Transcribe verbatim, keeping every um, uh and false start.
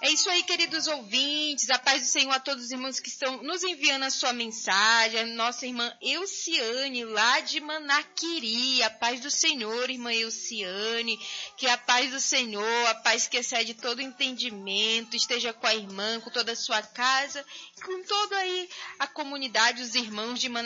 É isso aí, queridos ouvintes, a paz do Senhor a todos os irmãos que estão nos enviando a sua mensagem, a nossa irmã Elciane, lá de Manaquiri, a paz do Senhor, irmã Elciane, que a paz do Senhor, a paz que excede todo entendimento, esteja com a irmã, com toda a sua casa, com toda aí a comunidade, os irmãos de Manaquiri.